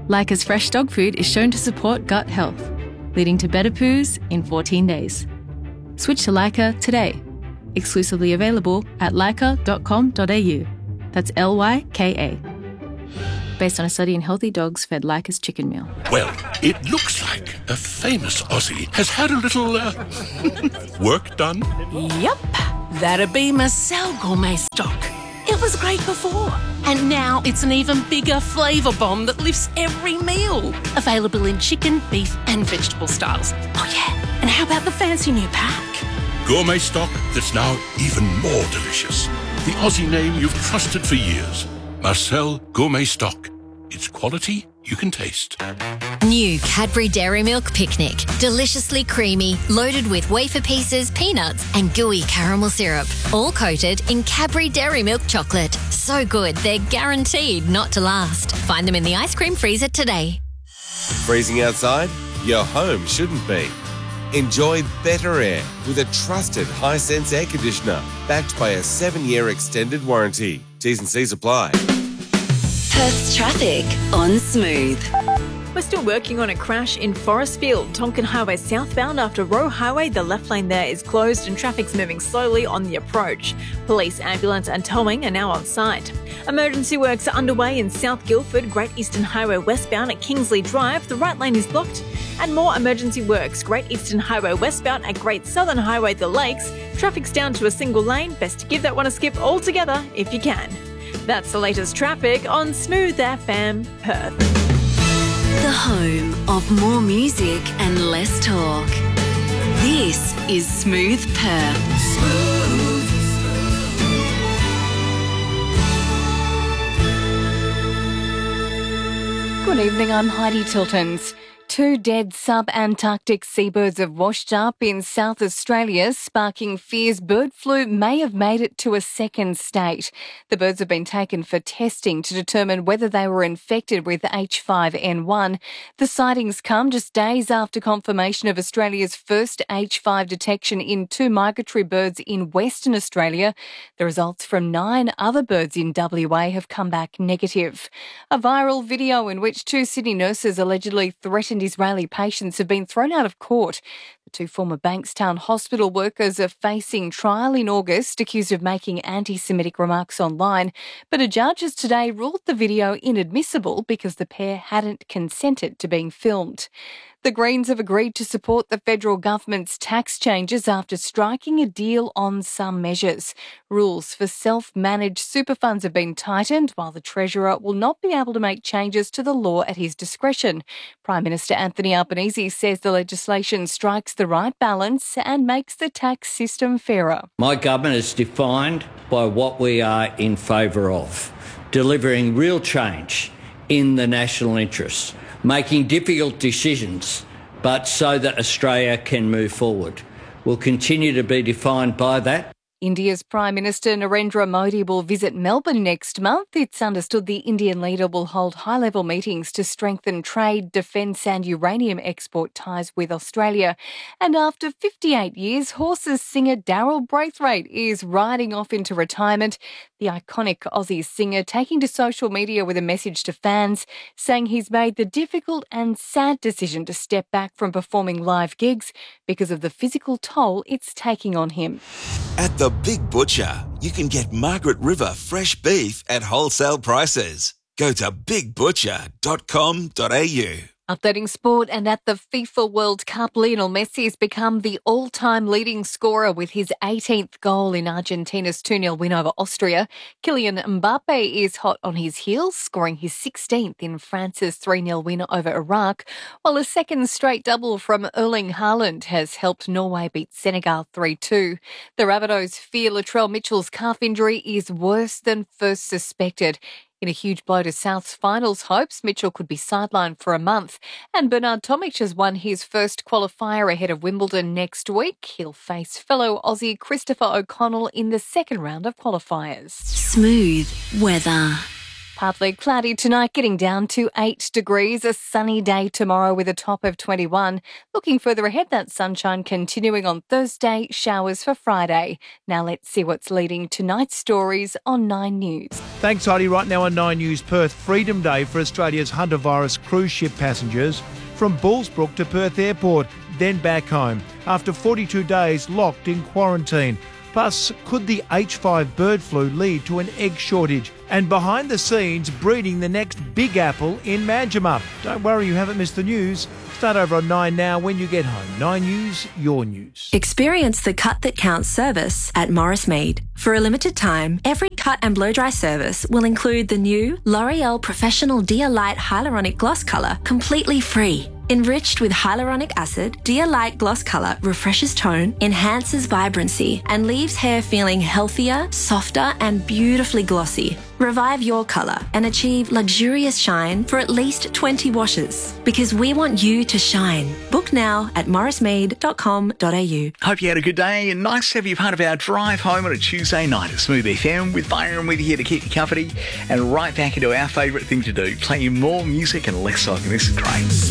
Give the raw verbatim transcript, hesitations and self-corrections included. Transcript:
Lyca's fresh dog food is shown to support gut health, leading to better poos in fourteen days. Switch to Lyca today. Exclusively available at lyca dot com dot a u. That's L Y K A. Based on a study in healthy dogs fed Lyca's chicken meal. Well, it looks like a famous Aussie has had a little uh, work done. Yep, that'd be Marcel Gourmet Stock. It was great before, and now it's an even bigger flavour bomb that lifts every meal. Available in chicken, beef and vegetable styles. Oh yeah, and how about the fancy new pack? Gourmet stock that's now even more delicious. The Aussie name you've trusted for years. Marcel Gourmet Stock. It's quality you can taste. New Cadbury Dairy Milk Picnic. Deliciously creamy, loaded with wafer pieces, peanuts and gooey caramel syrup. All coated in Cadbury Dairy Milk chocolate. So good, they're guaranteed not to last. Find them in the ice cream freezer today. Freezing outside? Your home shouldn't be. Enjoy better air with a trusted Hisense air conditioner backed by a seven-year extended warranty. T's and C's apply. Perth's traffic on Smooth. We're still working on a crash in Forestfield, Tonkin Highway southbound. After Roe Highway, the left lane there is closed and traffic's moving slowly on the approach. Police, ambulance and towing are now on site. Emergency works are underway in South Guildford, Great Eastern Highway westbound at Kingsley Drive. The right lane is blocked. And more emergency works, Great Eastern Highway westbound at Great Southern Highway The Lakes. Traffic's down to a single lane. Best to give that one a skip altogether if you can. That's the latest traffic on Smooth F M Perth. The home of more music and less talk. This is Smooth Perth. Smooth. Good evening, I'm Heidi Tiltons. Two dead sub-Antarctic seabirds have washed up in South Australia, sparking fears bird flu may have made it to a second state. The birds have been taken for testing to determine whether they were infected with H five N one. The sightings come just days after confirmation of Australia's first H five detection in two migratory birds in Western Australia. The results from nine other birds in W A have come back negative. A viral video in which two Sydney nurses allegedly threatened Israeli patients have been thrown out of court. The two former Bankstown hospital workers are facing trial in August, accused of making anti-Semitic remarks online. But a judge has today ruled the video inadmissible because the pair hadn't consented to being filmed. The Greens have agreed to support the federal government's tax changes after striking a deal on some measures. Rules for self-managed super funds have been tightened, while the Treasurer will not be able to make changes to the law at his discretion. Prime Minister Anthony Albanese says the legislation strikes the right balance and makes the tax system fairer. My government is defined by what we are in favour of, delivering real change in the national interest, making difficult decisions, but so that Australia can move forward. Will continue to be defined by that. India's Prime Minister Narendra Modi will visit Melbourne next month. It's understood the Indian leader will hold high-level meetings to strengthen trade, defence and uranium export ties with Australia. And after fifty-eight years, Horses singer Daryl Braithwaite is riding off into retirement. The iconic Aussie singer taking to social media with a message to fans, saying he's made the difficult and sad decision to step back from performing live gigs because of the physical toll it's taking on him. At the Big Butcher, you can get Margaret River fresh beef at wholesale prices. Go to big butcher dot com dot a u. Updating sport, and at the FIFA World Cup, Lionel Messi has become the all-time leading scorer with his eighteenth goal in Argentina's two nil win over Austria. Kylian Mbappe is hot on his heels, scoring his sixteenth in France's three nil win over Iraq, while a second straight double from Erling Haaland has helped Norway beat Senegal three two. The Rabbitohs fear Latrell Mitchell's calf injury is worse than first suspected. In a huge blow to South's finals hopes, Mitchell could be sidelined for a month. And Bernard Tomic has won his first qualifier ahead of Wimbledon next week. He'll face fellow Aussie Christopher O'Connell in the second round of qualifiers. Smooth weather. Partly cloudy tonight, getting down to eight degrees. A sunny day tomorrow with a top of twenty-one. Looking further ahead, that sunshine continuing on Thursday, showers for Friday. Now let's see what's leading tonight's stories on Nine News. Thanks, Heidi. Right now on Nine News, Perth, Freedom Day for Australia's Hunter-virus cruise ship passengers from Bullsbrook to Perth Airport, then back home after forty-two days locked in quarantine. Plus, could the H five bird flu lead to an egg shortage? And behind the scenes, breeding the next big apple in Manjimup. Don't worry, you haven't missed the news. Start over on Nine now when you get home. Nine News, your news. Experience the Cut That Counts service at Morris Mead. For a limited time, every cut and blow dry service will include the new L'Oreal Professional Dia Light Hyaluronic Gloss Colour completely free. Enriched with hyaluronic acid, Dia Light Gloss Colour refreshes tone, enhances vibrancy, and leaves hair feeling healthier, softer, and beautifully glossy. Revive your colour and achieve luxurious shine for at least twenty washes. Because we want you to shine. Book now at morris mead dot com dot a u. Hope you had a good day and nice to have you part of our drive home on a Tuesday night at Smooth F M with Byron with you here to keep you company and right back into our favourite thing to do, play you more music and less talking. This is great.